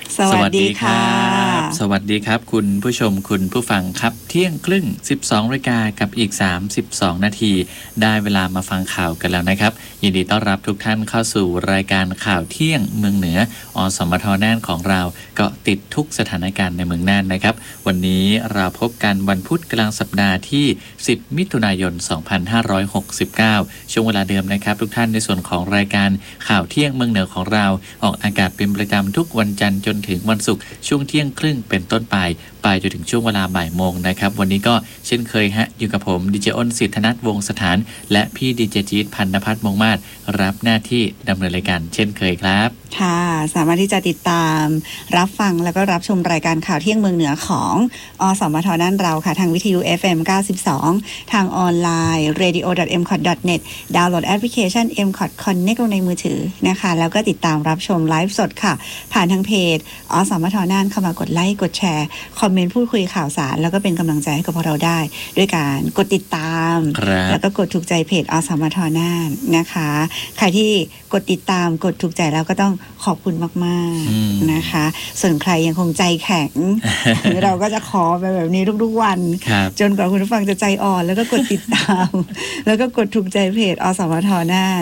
สวัสดีครับสวัสดีครับคุณผู้ชมคุณผู้ฟังครับเที่ยงครึ่ง12 นาฬิกากับอีก32 นาทีได้เวลามาฟังข่าวกันแล้วนะครับยินดีต้อนรับทุกท่านเข้าสู่รายการข่าวเที่ยงเมืองเหนืออสมทน่านของเราก็ติดทุกสถานการณ์ในเมืองน่านนะครับวันนี้เราพบกันวันพุธกลางสัปดาห์ที่10 มิถุนายน 2569 ช่วงเวลาเดิมนะครับทุกท่านในส่วนของรายการข่าวเที่ยงเมืองเหนือของเราออกอากาศเป็นประจำทุกวันจันทร์จนถึงวันศุกร์ช่วงเที่ยงครึ่งเป็นต้นไปจนถึงช่วงเวลาบ่ายโมงนะครับวันนี้ก็เช่นเคยอยู่กับผมดีเจอ้นสิทธนัทวงศ์สถานและพี่ดีเจจี๊ดพันนภัทรมงมาศรับหน้าที่ดำเนินรายการเช่นเคยครับค่ะสามารถที่จะติดตามรับฟังแล้วก็รับชมรายการข่าวเที่ยงเมืองเหนือของอสมทน่านเราค่ะทางวิทยุ FM 92ทางออนไลน์ radio.mcot.net ดาวน์โหลดแอปพลิเคชัน mcot connect ลงในมือถือนะคะแล้วก็ติดตามรับชมไลฟ์สดค่ะผ่านทางเพจอสมทน่านเข้ามากดไลค์กดแชร์คอมเมนต์พูดคุยข่าวสารแล้วก็เป็นกำลังใจให้กับพวกเราได้ด้วยการกดติดตามแล้วก็กดถูกใจเพจอสมทน่านนะคะใครที่กดติดตามกดถูกใจแล้วก็ต้องขอบคุณมากๆนะคะส่วนใครยังคงใจแข็ง เราก็จะขอไปแบบนี้ทุกๆวันจนกว่าคุณผู้ฟังจะใจอ่อนแล้วก็กดติดตาม แล้วก็กดถูกใจเพจอสมทน่าน